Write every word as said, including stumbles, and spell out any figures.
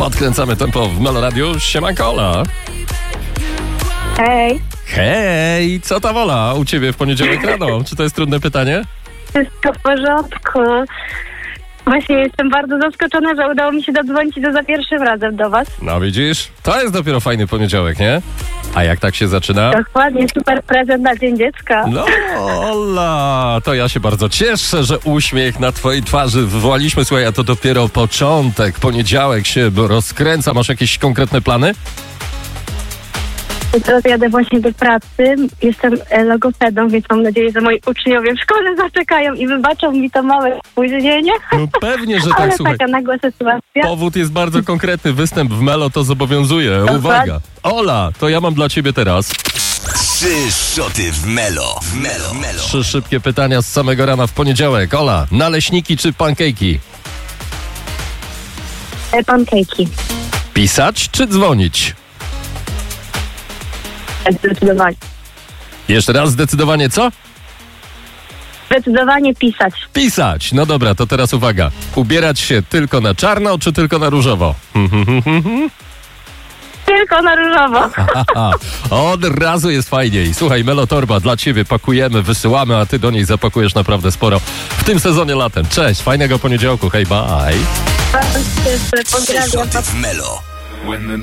Podkręcamy tempo w Melo Radiu. Siemanko, Ola. Hej, Hej, co tam, Ola, u ciebie w poniedziałek rano? Czy to jest trudne pytanie? wszystko w porządku. Właśnie jestem bardzo zaskoczona, że udało mi się dodzwonić do za pierwszym razem do was. No widzisz, to jest dopiero fajny poniedziałek, nie? A jak tak się zaczyna? Dokładnie, super prezent na Dzień Dziecka. No, Ola, to ja się bardzo cieszę, że uśmiech na twojej twarzy wywołaliśmy. Słuchaj, a to dopiero początek, poniedziałek się rozkręca. Masz jakieś konkretne plany? Teraz jadę właśnie do pracy. Jestem e, logopedą, więc mam nadzieję, że moi uczniowie w szkole zaczekają i wybaczą mi to małe spóźnienie. No pewnie, że Ale tak, słuchaj. taka nagła sytuacja. Powód jest bardzo konkretny. Występ w Melo to zobowiązuje. Uwaga. Ola, to ja mam dla ciebie teraz Trzy szoty w Melo. W Melo. Melo. trzy szybkie pytania z samego rana w poniedziałek. Ola, naleśniki czy pankejki? E, Pankejki. Pisać czy dzwonić? Zdecydowanie. Jeszcze raz zdecydowanie co? Zdecydowanie pisać. Pisać. No dobra, to teraz uwaga. Ubierać się tylko na czarno czy tylko na różowo? Tylko na różowo. Aha, od razu jest fajniej. Słuchaj, Melo Torba dla ciebie pakujemy, wysyłamy, a ty do niej zapakujesz naprawdę sporo w tym sezonie latem. Cześć, fajnego poniedziałku, hej, bye. Bardzo się Trzy pozdrawiam. szoty w Melo.